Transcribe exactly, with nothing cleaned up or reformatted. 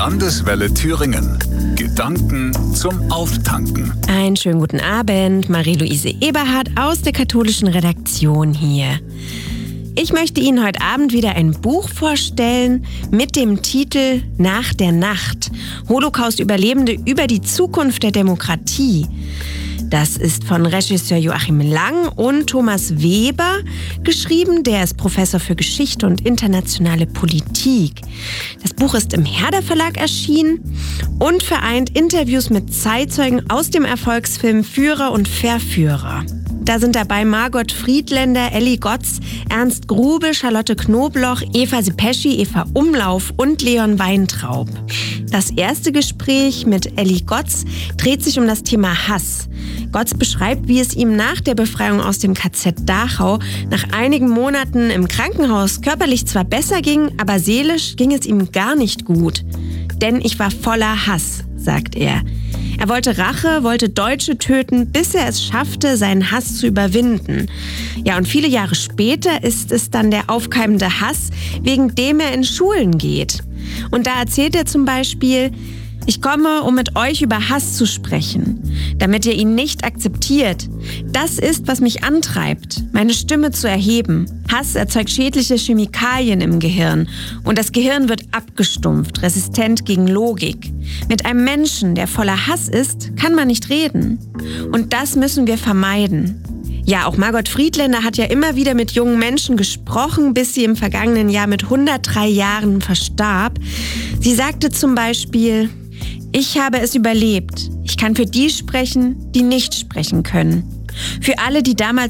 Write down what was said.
Landeswelle Thüringen. Gedanken zum Auftanken. Einen schönen guten Abend, Marie-Louise Eberhardt aus der katholischen Redaktion hier. Ich möchte Ihnen heute Abend wieder ein Buch vorstellen mit dem Titel Nach der Nacht. Holocaust-Überlebende über die Zukunft der Demokratie. Das ist von Regisseur Joachim Lang und Thomas Weber geschrieben. Der ist Professor für Geschichte und internationale Politik. Das Buch ist im Herder Verlag erschienen und vereint Interviews mit Zeitzeugen aus dem Erfolgsfilm Führer und Verführer. Da sind dabei Margot Friedländer, Elli Gotz, Ernst Grube, Charlotte Knobloch, Eva Sepeschi, Eva Umlauf und Leon Weintraub. Das erste Gespräch mit Elli Gotz dreht sich um das Thema Hass. Gotz beschreibt, wie es ihm nach der Befreiung aus dem K Z Dachau nach einigen Monaten im Krankenhaus körperlich zwar besser ging, aber seelisch ging es ihm gar nicht gut. Denn ich war voller Hass, sagt er. Er wollte Rache, wollte Deutsche töten, bis er es schaffte, seinen Hass zu überwinden. Ja, und viele Jahre später ist es dann der aufkeimende Hass, wegen dem er in Schulen geht. Und da erzählt er zum Beispiel: Ich komme, um mit euch über Hass zu sprechen, damit ihr ihn nicht akzeptiert. Das ist, was mich antreibt, meine Stimme zu erheben. Hass erzeugt schädliche Chemikalien im Gehirn und das Gehirn wird abgestumpft, resistent gegen Logik. Mit einem Menschen, der voller Hass ist, kann man nicht reden. Und das müssen wir vermeiden. Ja, auch Margot Friedländer hat ja immer wieder mit jungen Menschen gesprochen, bis sie im vergangenen Jahr mit hundertdrei Jahren verstarb. Sie sagte zum Beispiel: Ich habe es überlebt. Ich kann für die sprechen, die nicht sprechen können. Für alle, die damals